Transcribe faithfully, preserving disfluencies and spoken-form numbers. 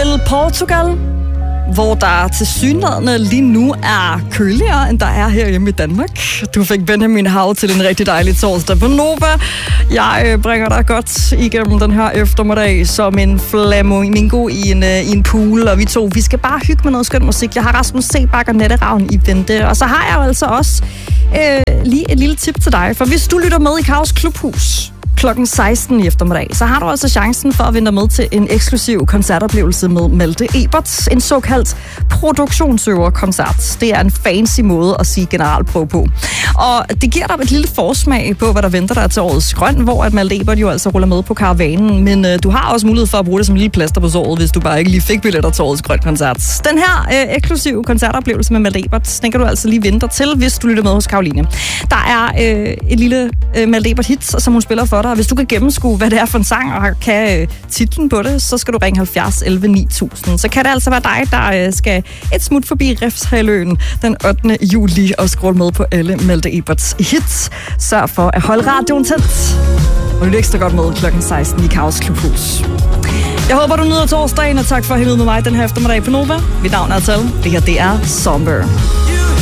til Portugal, hvor der tilsyneladende lige nu er køligere, end der er herhjemme i Danmark. Du fik Benjamin Hav til en rigtig dejlig torsdag på Nova. Jeg bringer dig godt igennem den her eftermiddag som en flamingo i en, i en pool, og vi to, vi skal bare hygge med noget skøn musik. Jeg har Rasmus Sebak og Nette Ravn i vente, og så har jeg jo altså også øh, lige et lille tip til dig, for hvis du lytter med i Kaos Klubhus klokken seksten i eftermiddag, så har du altså chancen for at vinde med til en eksklusiv koncertoplevelse med Malte Ebert. En såkaldt produktionsøverkoncert. Det er en fancy måde at sige generalprøve på. Og det giver dig et lille forsmag på, hvad der venter dig til årets grøn, hvor at Malte Ebert jo altså ruller med på karavanen. Men øh, du har også mulighed for at bruge det som en lille plaster på såret, hvis du bare ikke lige fik billetter til årets grøn koncert. Den her øh, eksklusive koncertoplevelse med Malte Ebert, den kan du altså lige vinde dig til, hvis du lytter med hos Karoline. Der er øh, et lille øh, Malte Ebert hit, som hun spiller for dig. Hvis du kan gennemskue, hvad det er for en sang, og kan øh, titlen på det, så skal du ringe halvfjerds elleve ni tusind. Så kan det altså være dig, der øh, skal et smut forbi Refshaløen den ottende juli og scrolle med på alle Malte Eberts hits. Sørg for at holde radioen tæt. Og lyt ekstra godt med klokken seksten i Kaos Klubhus. Jeg håber, du nyder torsdagen, og tak for at hænge ud med mig den her eftermiddag på Nova. Mit navn er Tal. Det her, det er Somber.